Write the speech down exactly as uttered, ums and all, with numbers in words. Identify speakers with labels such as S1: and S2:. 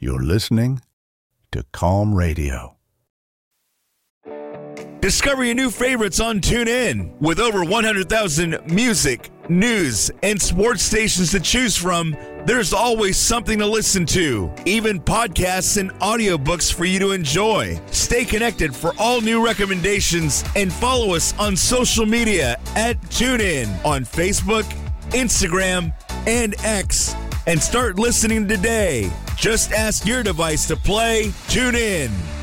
S1: You're listening to Calm Radio.
S2: Discover your new favorites on TuneIn. With over one hundred thousand music, news, and sports stations to choose from, there's always something to listen to. Even podcasts and audiobooks for you to enjoy. Stay connected for all new recommendations and follow us on social media at TuneIn on Facebook, Instagram, and X. And start listening today. Just ask your device to play TuneIn.